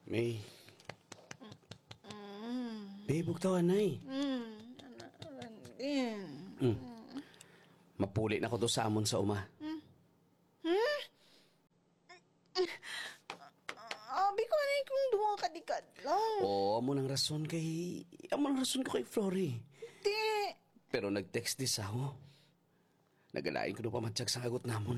May. May, bugtawan na eh. Mapuli na ko to sa amon sa uma. Abi ko na kung duwa ka di ka lang. Oo, amo ng rason ko kay Flory. Di. Pero nag-text di sa ako. Nagalain ko na pamatsyag sa agot namon.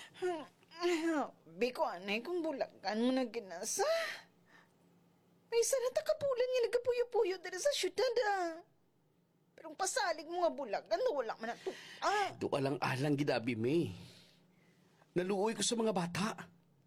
Abi ko na kung bulagan mo na ginasa. May sana takapulan nga nagapuyo-puyo dito sa syudad Pero ang pasalig mo nga bulagan na wala man ito. Doon alang-alang gidabi, May. Naluoy ko sa mga bata.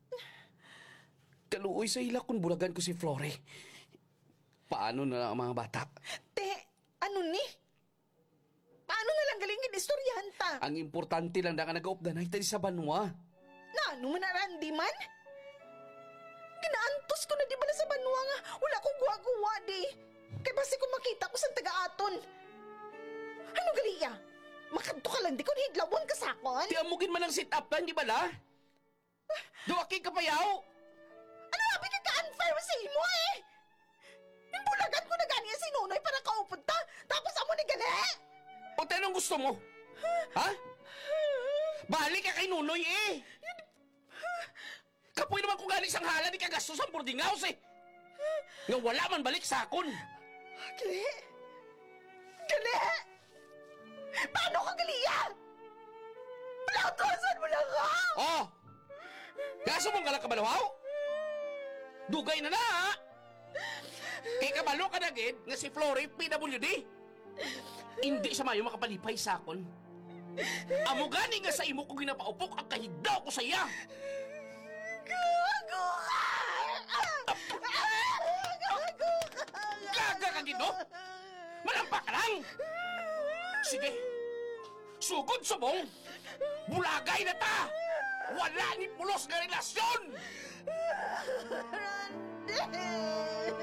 Kaluoy sa ila kung bulagan ko si Flory. Paano na lang ang mga bata? Te, ano ni? Paano na lang galingin istoryahan ta? Ang importante lang na ka nag-updanay tayo sa banwa. Na ano man narandi man? Ginaantos ko na di ba na sa banwa nga wala ko guwa-guwa di. Kaya basi ko makita ko sa taga-aton. Ano galiya? Makanto ka lang di ko hidlawon ka sakon? Di amugin man ang sit-up lang, di ba la? Duwaki ka payaw! Ano abi ka ka-unfair sa imo eh? Yung bulagan ko na ganyan si Nonoy para kaupod ta, tapos amo ni gali? O tanong gusto mo? Ha? Balik ka kay Nunoy eh! Kapoy naman kung galing sang hala di ka gastos ang boarding house eh! Nga wala man balik sa akon! Gali? Gali? Paano ka galiya? Plautosan mo lang ako! Oh! Gaso mong galak kabalawaw? Dugay na na ha! Kay kabalo ka na gid nga si Flory PWD! Hindi sa mayo makapalipay sa akon. Amo gani nga sa imo ko ginapaupok ang kahigdaw ko sa iya! Gago ka! Gago ka! Gaga ka gid no? Malampak ka lang! Sige! Sugod subong! Bulagay na ta! Wala ni pulos nga relasyon! Randy!